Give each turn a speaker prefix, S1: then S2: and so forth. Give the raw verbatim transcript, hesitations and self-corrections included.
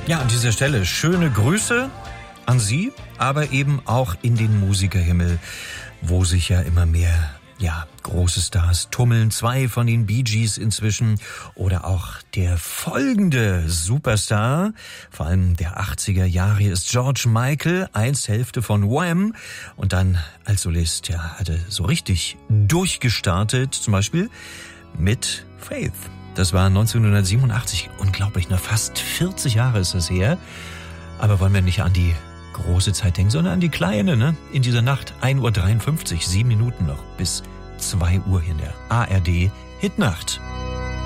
S1: Ja, an dieser Stelle schöne Grüße an Sie, aber eben auch in den Musikerhimmel, wo sich ja immer mehr, ja, große Stars tummeln. Zwei von den Bee Gees inzwischen oder auch der folgende Superstar, vor allem der achtziger Jahre, ist George Michael, einst Hälfte von Wham und dann als Solist, ja, hatte so richtig durchgestartet, zum Beispiel mit Faith. Das war neunzehnhundertsiebenundachtzig, unglaublich, nur fast vierzig Jahre ist es her. Aber wollen wir nicht an die große Zeit denken, sondern an die kleine, ne? In dieser Nacht, ein Uhr dreiundfünfzig, sieben Minuten noch bis zwei Uhr in der A R D Hitnacht.